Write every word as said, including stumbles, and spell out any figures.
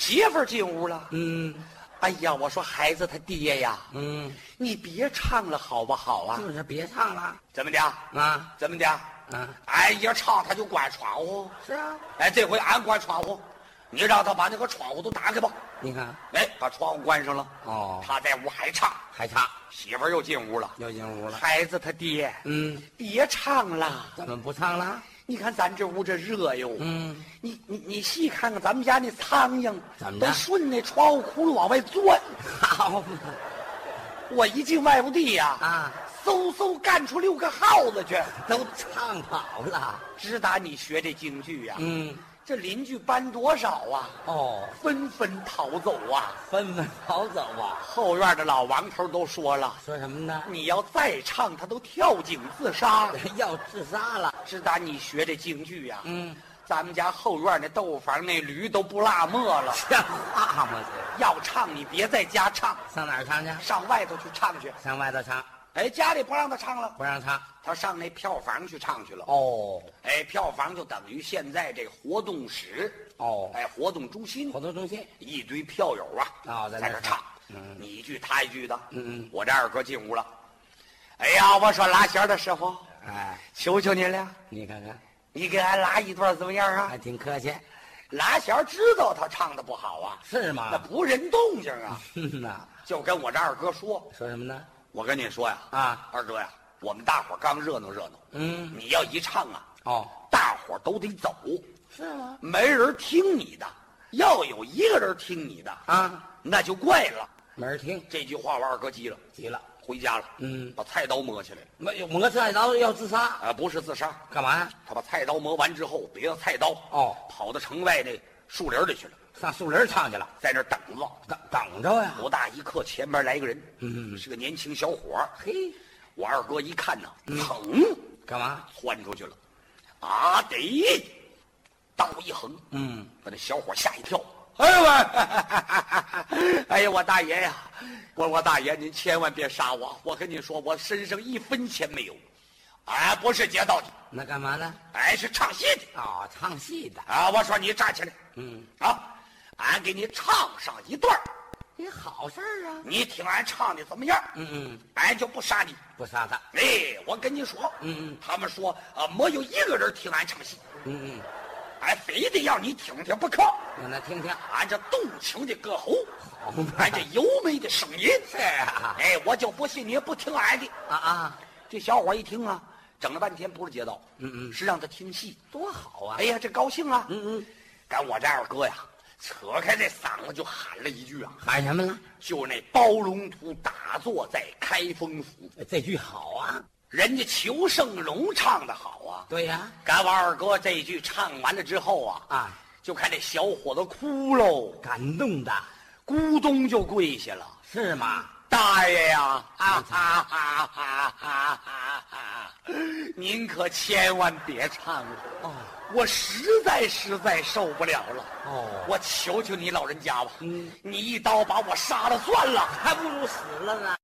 媳妇儿进屋了。 嗯， 哎呀，我说孩子他爹呀， 嗯， 你别唱了好不好啊？ 就是别唱了怎么的？ 啊， 怎么的？ 啊， 哎，一唱他就关窗户。 是啊， 哎，这回俺关窗户，你让他把那个窗户都打开吧。 你看， 哎，把窗户关上了。 哦， 他在屋还唱， 还唱， 媳妇儿又进屋了。 又进屋了。 孩子他爹， 嗯， 别唱了。 怎么不唱了？ 你看咱这屋这热哟。 嗯， 你你你细看看咱们家那苍蝇， 怎么着都顺那窗户窟窿往外钻。 好嘛， 我一进外屋地呀， 啊， 嗖嗖干出六个耗子去。 都唱跑了。 直打你学这京剧呀， 嗯， 这邻居搬多少啊？ 哦， 纷纷逃走啊！ 纷纷逃走啊。 后院的老王头都说了， 说什么呢？ 你要再唱，他都跳井自杀。 要自杀了。 直打你学这京剧呀， 嗯， 咱们家后院那豆腐房那驴都不落寞了。 像话吗？这要唱你别在家唱， 上哪儿唱去？ 上外头去唱去。 上外头唱， 哎，家里不让他唱了， 不让唱。 他上那票房去唱去了。 哦， 哎，票房就等于现在这活动室， 哦， 哎，活动中心， 活动中心。 一堆票友啊， 哦在那在这唱唱， 嗯你一句他一句的。 嗯嗯我这二哥进屋了，哎呀，我说拉弦的师傅， 哎， 求求您了， 你看看， 你给俺拉一段怎么样啊？ 还挺客气。 拉弦知道他唱的不好啊，那是吗？ 不人动静啊， 嗯呐， 就跟我这二哥说， 说什么呢？ 我跟你说呀， 啊， 二哥呀，我们大伙儿刚热闹热闹， 嗯， 你要一唱啊， 哦， 大伙儿都得走， 是吗？ 没人听你的，要有一个人听你的， 啊， 那就怪了。 没人听， 这句话我二哥急了， 急了。 回家了， 嗯， 把菜刀磨起来了。 没有磨菜刀要自杀， 啊，不是自杀， 干嘛呀？ 他把菜刀磨完之后，别了菜刀， 哦， 跑到城外那树林里去了， 上树林唱去了， 在那儿等着。 等等着呀。 不大一刻，前边来个人， 嗯是个年轻小伙儿。 嘿， 我二哥一看呐，腾干嘛？ 窜出去了，啊得，刀一横， 嗯， 把那小伙吓一跳。哎呦喂！哎呀，我大爷呀，我我大爷，您千万别杀我！我跟你说，我身上一分钱没有，哎，不是劫道的， 那干嘛呢？ 哎，是唱戏的哦，唱戏的。 啊！我说你站起来， 嗯， 啊，俺给你唱上一段儿， 这好事儿啊。 你听俺唱的怎么样？ 嗯嗯， 俺就不杀你。 不杀他。 哎，我跟你说， 嗯嗯他们说啊，没有一个人听俺唱戏， 嗯嗯， 俺非得要你听听不可。 让他听听。 俺这动情的歌喉， 好嘛俺这优美的声音， 是啊。 哎，我就不信你不听俺的。 啊啊， 这小伙一听啊，整了半天不是街道， 嗯嗯是让他听戏。 多好啊。 哎呀，这高兴啊！ 嗯嗯， 赶我这二哥呀，扯开这嗓子就喊了一句啊， 喊什么了？ 就那包龙图打坐在开封府， 这句好啊。 人家裘盛戎唱的好啊。 对呀。 赶我二哥这一句唱完了之后啊， 啊， 就看这小伙子哭喽， 感动的。 咕咚就跪下了。 是吗？ 大爷呀，啊哈哈哈哈哈哈！您可千万别唱了， 哦我实在实在受不了了。 哦， 我求求你老人家吧， 嗯， 你一刀把我杀了算了。 还不如死了呢。